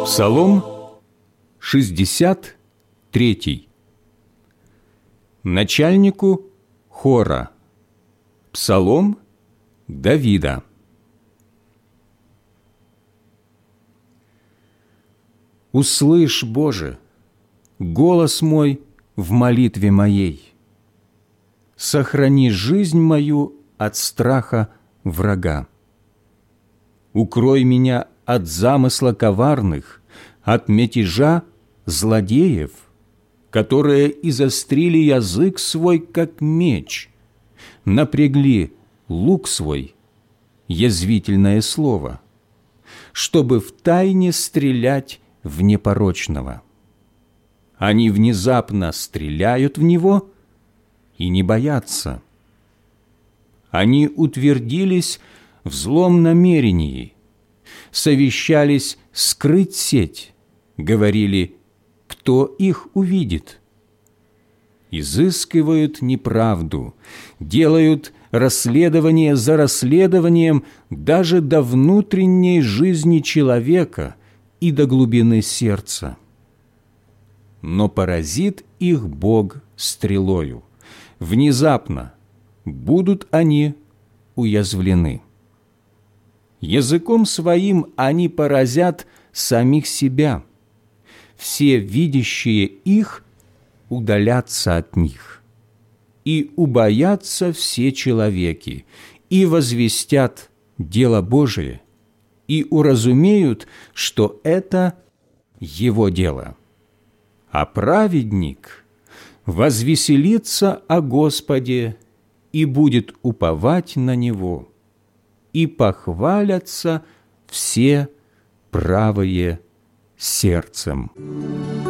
Псалом 63. Начальнику хора. Псалом Давида. Услышь, Боже, голос мой в молитве моей. Сохрани жизнь мою от страха врага. Укрой меня от замысла коварных, от мятежа злодеев, которые изострили язык свой, как меч, напрягли лук свой, язвительное слово, чтобы втайне стрелять в непорочного. Они внезапно стреляют в него и не боятся. Они утвердились в злом намерении, совещались скрыть сеть, говорили: кто их увидит? Изыскивают неправду, делают расследование за расследованием даже до внутренней жизни человека и до глубины сердца. Но поразит их Бог стрелою, внезапно будут они уязвлены. Языком своим они поразят самих себя. Все видящие их удалятся от них. И убоятся все человеки, и возвестят дело Божие, и уразумеют, что это его дело. А праведник возвеселится о Господе и будет уповать на Него, и похвалятся все правые сердцем».